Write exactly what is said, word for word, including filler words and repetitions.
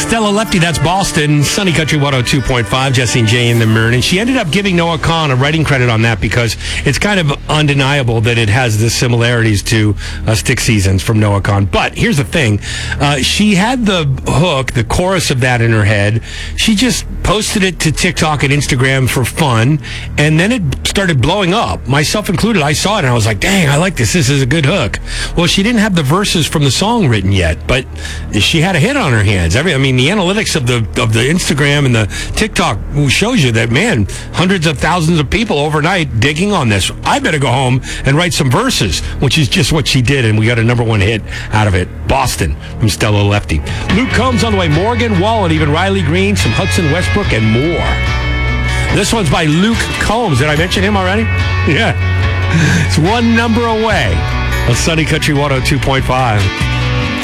Stella Lefty, that's Boston. Sunny Country one oh two point five, Jesse and Jay in the Mirror. And she ended up giving Noah Kahan a writing credit on that because it's kind of undeniable that it has the similarities to uh, Stick Seasons from Noah Kahan. But here's the thing. Uh, she had the hook, the chorus of that in her head. She just posted it to TikTok and Instagram for fun, and then it started blowing up, myself included. I saw it, and I was like, dang, I like this. This is a good hook. Well, she didn't have the verses from the song written yet, but she had a hit on her hands. Every, I mean, the analytics of the of the Instagram and the TikTok shows you that, man, hundreds of thousands of people overnight digging on this. I better go home and write some verses, which is just what she did, and we got a number one hit out of it. Boston from Stella Lefty. Luke Combs on the way. Morgan Wallen, even Riley Green, some Hudson Westbrook, and more. This one's by Luke Combs. Did I mention him already? Yeah. It's one number away on Sunny Country one oh two point five.